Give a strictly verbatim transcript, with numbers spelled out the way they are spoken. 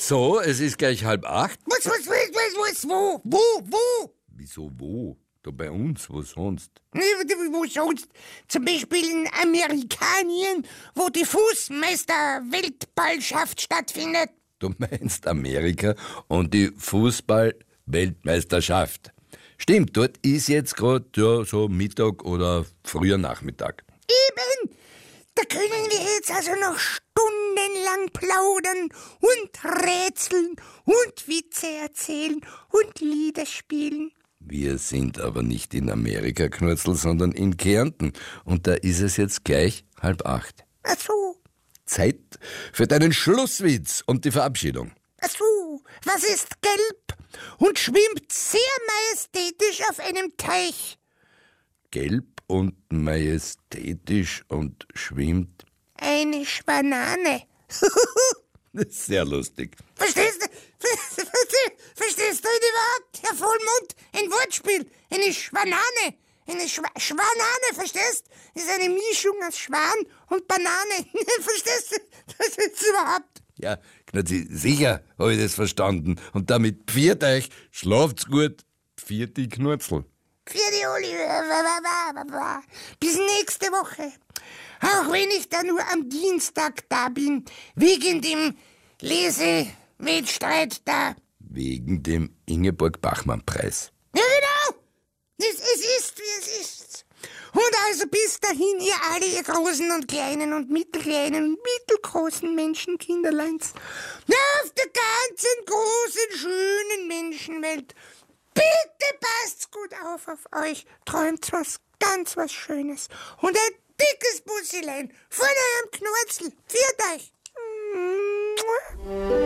So, es ist gleich halb acht. Was, was, was, was, was, wo, wo, wo? Wieso wo? Da bei uns, wo sonst? Nee, wo sonst? Zum Beispiel in Amerikanien, wo die Fußmeister-Weltballschaft stattfindet. Du meinst Amerika und die Fußball-Weltmeisterschaft. Stimmt, dort ist jetzt gerade ja, so Mittag oder früher Nachmittag. Eben! Da können wir jetzt also noch stundenlang plaudern und rätseln und Witze erzählen und Lieder spielen. Wir sind aber nicht in Amerika, Knurzel, sondern in Kärnten. Und da ist es jetzt gleich halb acht. Ach so. Zeit für deinen Schlusswitz und die Verabschiedung. Ach so. Was ist gelb und schwimmt sehr majestätisch auf einem Teich? Gelb und majestätisch und schwimmt. Eine Schwanane. Sehr lustig. Verstehst du? Verstehst du ihn überhaupt, Herr Vollmond? Ein Wortspiel. Eine Schwanane. Eine Schwa Schwanane, verstehst? Das ist eine Mischung aus Schwan und Banane. Verstehst du das jetzt überhaupt? Ja, Knurzi, sicher habe ich das verstanden. Und damit pfiat euch, schlaft's gut, pfiat die Knurzel. Für die Oli. Bis nächste Woche. Auch wenn ich da nur am Dienstag da bin, wegen dem Lesewettstreit da. Wegen dem Ingeborg-Bachmann-Preis. Ja, genau. Es, es ist, wie es ist. Und also bis dahin, ihr alle, ihr großen und kleinen und mittelkleinen und mittelgroßen Menschenkinderleins. Auf der ganzen großen, schönen Menschenwelt. Bitte passt's gut auf auf euch. Träumt was ganz was Schönes. Und ein dickes Bussilein von eurem Knurzel. Viert euch.